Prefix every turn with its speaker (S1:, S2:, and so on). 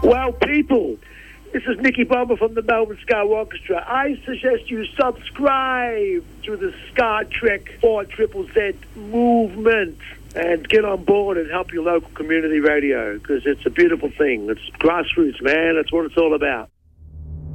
S1: Well, people, this is Nicky Bomber from the Melbourne Ska Orchestra. I suggest you subscribe to the Ska Trek 4ZZZ movement and get on board and help your local community radio, because it's a beautiful thing. It's grassroots, man. That's what it's all about.